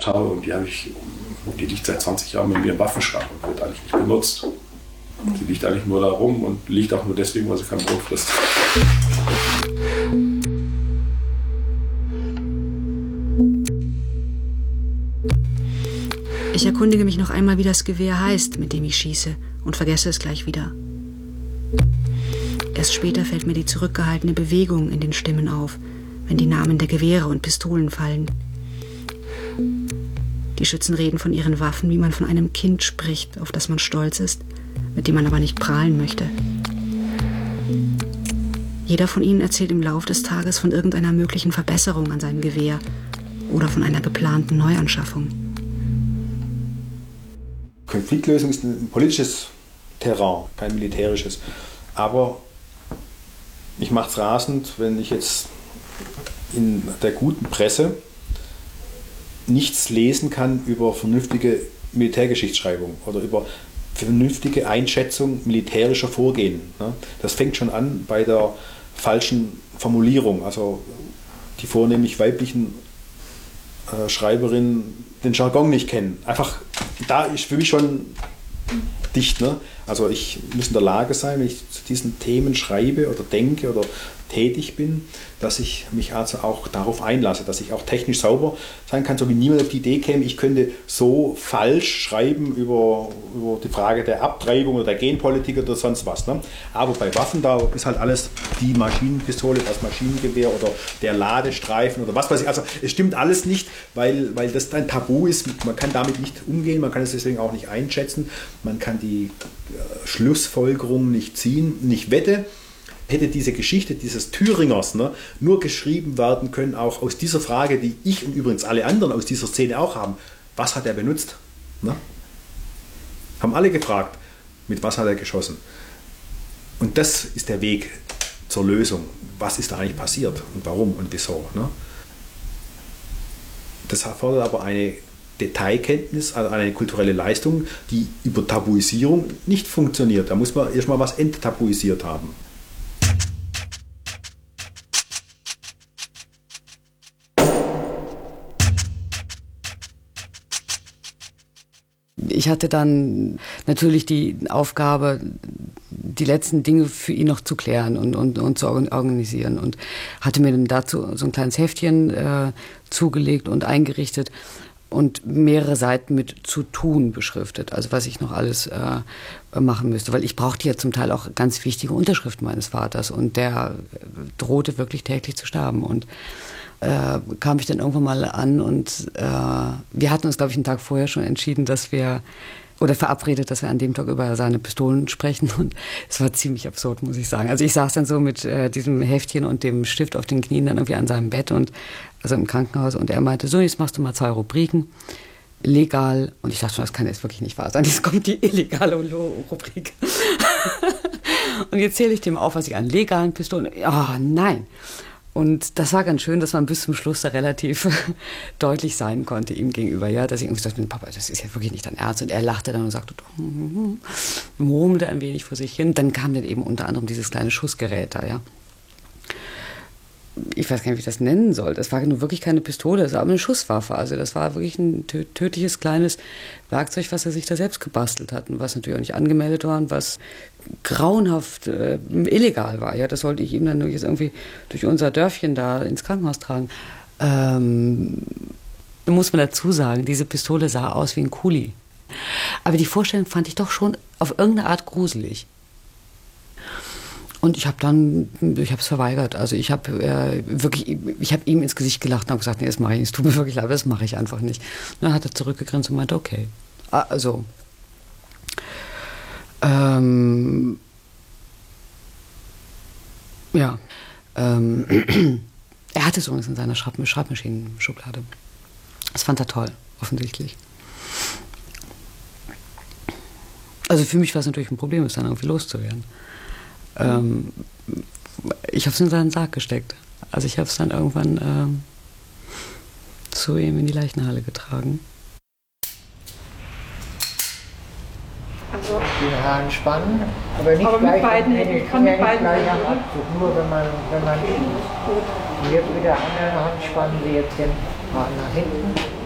gemacht habe und die liegt seit 20 Jahren mit mir im Waffenschrank und wird eigentlich nicht benutzt. Die liegt eigentlich nur da rum und liegt auch nur deswegen, weil sie kein Brot frisst. Ich erkundige mich noch einmal, wie das Gewehr heißt, mit dem ich schieße, und vergesse es gleich wieder. Erst später fällt mir die zurückgehaltene Bewegung in den Stimmen auf, wenn die Namen der Gewehre und Pistolen fallen. Die Schützen reden von ihren Waffen, wie man von einem Kind spricht, auf das man stolz ist, mit dem man aber nicht prahlen möchte. Jeder von ihnen erzählt im Lauf des Tages von irgendeiner möglichen Verbesserung an seinem Gewehr oder von einer geplanten Neuanschaffung. Konfliktlösung ist ein politisches Terrain, kein militärisches. Aber mich macht es rasend, wenn ich jetzt in der guten Presse nichts lesen kann über vernünftige Militärgeschichtsschreibung oder über vernünftige Einschätzung militärischer Vorgehen. Das fängt schon an bei der falschen Formulierung. Also die vornehmlich weiblichen Schreiberinnen den Jargon nicht kennen. Einfach, da ist für mich schon dicht. Ne? Also ich muss in der Lage sein, wenn ich zu diesen Themen schreibe oder denke oder tätig bin, dass ich mich also auch darauf einlasse, dass ich auch technisch sauber sein kann, so wie niemand auf die Idee käme, ich könnte so falsch schreiben über die Frage der Abtreibung oder der Genpolitik oder sonst was. Ne? Aber bei Waffen, da ist halt alles die Maschinenpistole, das Maschinengewehr oder der Ladestreifen oder was weiß ich. Also es stimmt alles nicht, weil das ein Tabu ist. Man kann damit nicht umgehen, man kann es deswegen auch nicht einschätzen, man kann die Schlussfolgerung nicht ziehen. Und ich wette, hätte diese Geschichte dieses Thüringers nur geschrieben werden können, auch aus dieser Frage, die ich und übrigens alle anderen aus dieser Szene auch haben, was hat er benutzt? Ne? Haben alle gefragt, mit was hat er geschossen? Und das ist der Weg zur Lösung. Was ist da eigentlich passiert und warum und wieso? Ne? Das erfordert aber eine Detailkenntnis, also eine kulturelle Leistung, die über Tabuisierung nicht funktioniert. Da muss man erstmal was enttabuisiert haben. Ich hatte dann natürlich die Aufgabe, die letzten Dinge für ihn noch zu klären und zu organisieren und hatte mir dann dazu so ein kleines Heftchen zugelegt und eingerichtet und mehrere Seiten mit zu tun beschriftet, also was ich noch alles machen müsste, weil ich brauchte ja zum Teil auch ganz wichtige Unterschriften meines Vaters und der drohte wirklich täglich zu sterben und kam ich dann irgendwann mal an und wir hatten uns, glaube ich, einen Tag vorher schon entschieden, verabredet, dass wir an dem Tag über seine Pistolen sprechen und es war ziemlich absurd, muss ich sagen. Also ich saß dann so mit diesem Heftchen und dem Stift auf den Knien dann irgendwie an seinem Bett also im Krankenhaus und er meinte, so, jetzt machst du mal 2 Rubriken, legal und ich dachte schon, das kann jetzt wirklich nicht wahr sein, jetzt kommt die illegale Rubrik. Und jetzt zähle ich dem auf, was ich an legalen Pistolen, nein. Und das war ganz schön, dass man bis zum Schluss da relativ deutlich sein konnte ihm gegenüber, ja, dass ich irgendwie sagte, Papa, das ist ja wirklich nicht dein Ernst. Und er lachte dann und sagte, murmelte ein wenig vor sich hin. Dann kam dann eben unter anderem dieses kleine Schussgerät da, ja. Ich weiß gar nicht, wie ich das nennen soll. Das war nur wirklich keine Pistole, das war aber eine Schusswaffe. Also das war wirklich ein tödliches kleines Werkzeug, was er sich da selbst gebastelt hat und was natürlich auch nicht angemeldet war und was grauenhaft illegal war. Ja, das sollte ich ihm dann jetzt irgendwie durch unser Dörfchen da ins Krankenhaus tragen. Da muss man dazu sagen, diese Pistole sah aus wie ein Kuli. Aber die Vorstellung fand ich doch schon auf irgendeine Art gruselig. Und ich habe es verweigert. Also ich habe ihm ins Gesicht gelacht und habe gesagt, nee, das mache ich nicht. Es tut mir wirklich leid, das mache ich einfach nicht. Und dann hat er zurückgegrinst und meinte, okay. Also, er hatte es übrigens in seiner Schreibmaschinenschublade. Das fand er toll, offensichtlich. Also für mich war es natürlich ein Problem, es dann irgendwie loszuwerden. Ich habe es in seinen Sarg gesteckt. Also ich habe es dann irgendwann zu ihm in die Leichenhalle getragen. Also den Haaren spannen, aber nicht aber gleich mit beiden Händen. Ich kann mit beiden Händen. Nur wenn man schießt. Und jetzt mit der anderen Hand spannen Sie jetzt den Haaren nach hinten.